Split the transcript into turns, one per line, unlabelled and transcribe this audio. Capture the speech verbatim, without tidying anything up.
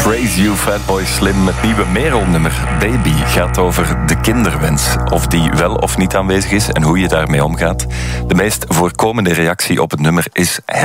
Praise You, Fatboy Slim. Het nieuwe Merel-nummer Baby gaat over de kinderwens. Of die wel of niet aanwezig is en hoe je daarmee omgaat. De meest voorkomende reactie op het nummer is